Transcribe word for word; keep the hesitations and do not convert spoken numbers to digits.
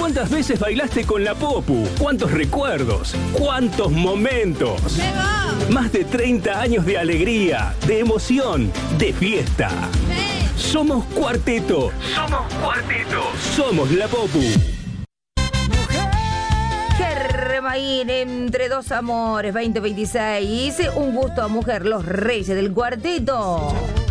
¿Cuántas veces bailaste con la Popu? ¿Cuántos recuerdos? ¿Cuántos momentos? ¡Llegó! Más de treinta años de alegría, de emoción, de fiesta. ¡Sí! Somos Cuarteto. Somos Cuarteto. Somos la Popu. Ir entre dos amores veinte veintiséis. Un gusto a mujer, los reyes del cuarteto.